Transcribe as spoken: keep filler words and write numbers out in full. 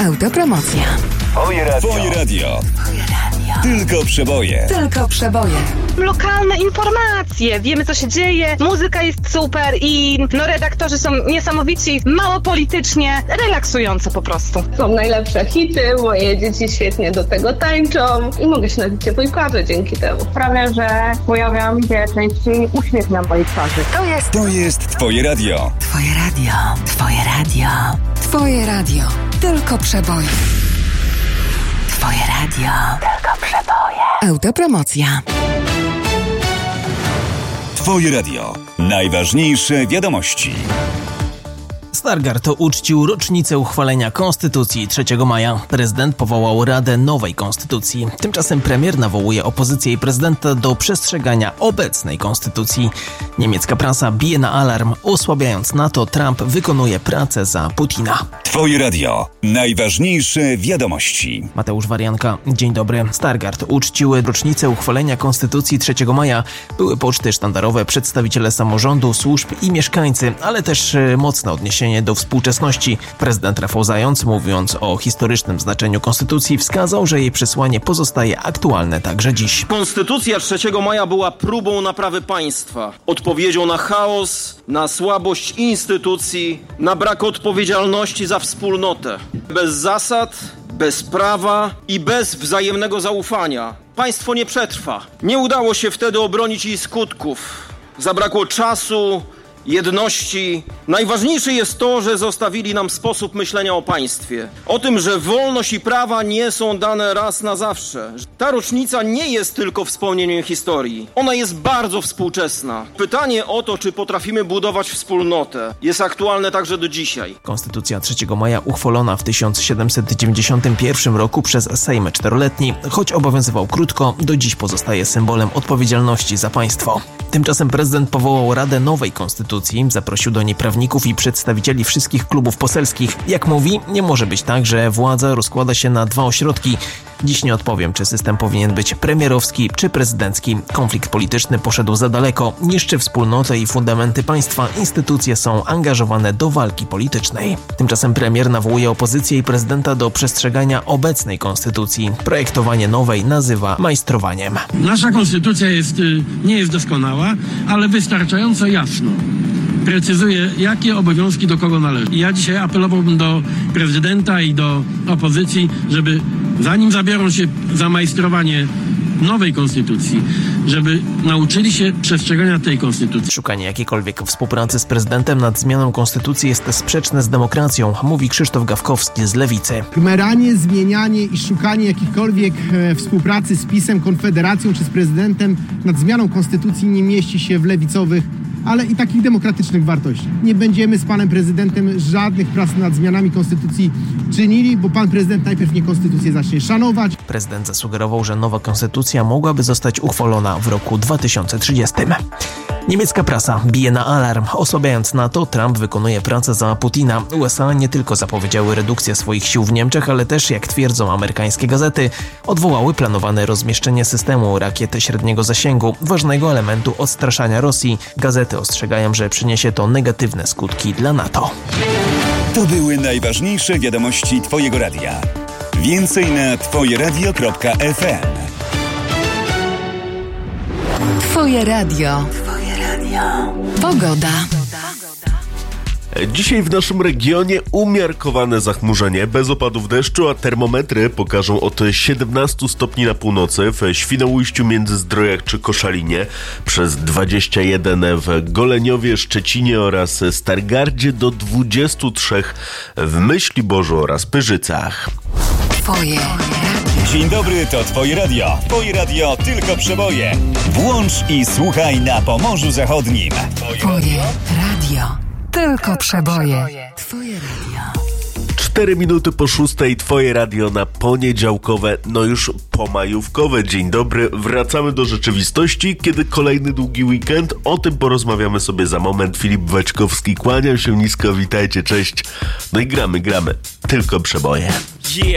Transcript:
Autopromocja. Twoje radio. Twoje radio. Twoje radio. Tylko przeboje. Tylko przeboje. Lokalne informacje. Wiemy, co się dzieje. Muzyka jest super i no redaktorzy są niesamowici. Mało politycznie, relaksująco po prostu. Są najlepsze hity, moje dzieci świetnie do tego tańczą i mogę się napić ciepłej kawy dzięki temu. Sprawia, że pojawiam się częściej uśmiech na mojej twarzy. To jest... To jest Twoje radio. Twoje radio. Twoje radio. Twoje radio. Tylko przeboje. Twoje radio. Tylko przeboje. Autopromocja. Twoje radio. Najważniejsze wiadomości. Stargard uczcił rocznicę uchwalenia Konstytucji trzeciego maja. Prezydent powołał Radę Nowej Konstytucji. Tymczasem premier nawołuje opozycję i prezydenta do przestrzegania obecnej Konstytucji. Niemiecka prasa bije na alarm. Osłabiając NATO, Trump wykonuje pracę za Putina. Twoje radio. Najważniejsze wiadomości. Mateusz Warianka, dzień dobry. Stargard uczcił rocznicę uchwalenia Konstytucji trzeciego maja. Były poczty sztandarowe, przedstawiciele samorządu, służb i mieszkańcy, ale też mocne odniesienie do współczesności. Prezydent Rafał Zając, mówiąc o historycznym znaczeniu Konstytucji, wskazał, że jej przesłanie pozostaje aktualne także dziś. Konstytucja trzeciego maja była próbą naprawy państwa, odpowiedzią na chaos, na słabość instytucji, na brak odpowiedzialności za wspólnotę. Bez zasad, bez prawa i bez wzajemnego zaufania państwo nie przetrwa. Nie udało się wtedy obronić jej skutków. Zabrakło czasu, jedności. Najważniejsze jest to, że zostawili nam sposób myślenia o państwie. O tym, że wolność i prawa nie są dane raz na zawsze. Ta rocznica nie jest tylko wspomnieniem historii. Ona jest bardzo współczesna. Pytanie o to, czy potrafimy budować wspólnotę, jest aktualne także do dzisiaj. Konstytucja trzeciego maja uchwalona w tysiąc siedemset dziewięćdziesiątym pierwszym roku przez Sejm czteroletni, choć obowiązywał krótko, do dziś pozostaje symbolem odpowiedzialności za państwo. Tymczasem prezydent powołał Radę Nowej Konstytucji. Zaprosił do niej prawników i przedstawicieli wszystkich klubów poselskich. Jak mówi, nie może być tak, że władza rozkłada się na dwa ośrodki. Dziś nie odpowiem, czy system powinien być premierowski czy prezydencki. Konflikt polityczny poszedł za daleko, niszczy wspólnotę i fundamenty państwa. Instytucje są angażowane do walki politycznej. Tymczasem premier nawołuje opozycję i prezydenta do przestrzegania obecnej konstytucji. Projektowanie nowej nazywa majstrowaniem. Nasza konstytucja jest, nie jest doskonała, ale wystarczająco jasno precyzuje, jakie obowiązki do kogo należą. I ja dzisiaj apelowałbym do prezydenta i do opozycji, żeby zanim zabiorą się za majstrowanie nowej konstytucji, żeby nauczyli się przestrzegania tej konstytucji. Szukanie jakiejkolwiek współpracy z prezydentem nad zmianą konstytucji jest sprzeczne z demokracją, mówi Krzysztof Gawkowski z Lewicy. Gmeranie, zmienianie i szukanie jakichkolwiek e, współpracy z PiS-em, Konfederacją czy z prezydentem nad zmianą konstytucji nie mieści się w lewicowych, ale i takich demokratycznych wartości. Nie będziemy z panem prezydentem żadnych prac nad zmianami konstytucji czynili, bo pan prezydent najpierw nie konstytucję zacznie szanować. Prezydent zasugerował, że nowa konstytucja mogłaby zostać uchwalona w roku dwa tysiące trzydziestym. Niemiecka prasa bije na alarm. Osłabiając NATO, Trump wykonuje pracę za Putina. U S A nie tylko zapowiedziały redukcję swoich sił w Niemczech, ale też, jak twierdzą amerykańskie gazety, odwołały planowane rozmieszczenie systemu rakiet średniego zasięgu, ważnego elementu odstraszania Rosji. Gazety ostrzegają, że przyniesie to negatywne skutki dla NATO. To były najważniejsze wiadomości Twojego radia. Więcej na twoje radio kropka ef em. Twoje radio. Twoje radio. Pogoda. Dzisiaj w naszym regionie umiarkowane zachmurzenie, bez opadów deszczu, a termometry pokażą od siedemnaście stopni na północy, w Świnoujściu, Międzyzdrojach czy Koszalinie, przez dwadzieścia jeden w Goleniowie, Szczecinie oraz Stargardzie, do dwudziestu trzech w Myśliborzu oraz Pyrzycach. Twoje radio. Dzień dobry, to Twoje radio. Twoje radio tylko przeboje. Włącz i słuchaj na Pomorzu Zachodnim. Twoje, Twoje radio. Tylko przeboje. Twoje radio. Cztery minuty po szóstej, Twoje radio na poniedziałkowe, no już pomajówkowe. Dzień dobry, wracamy do rzeczywistości, kiedy kolejny długi weekend. O tym porozmawiamy sobie za moment. Filip Waćkowski, kłaniam się nisko, witajcie, cześć. No i gramy, gramy. Tylko przeboje. Yeah.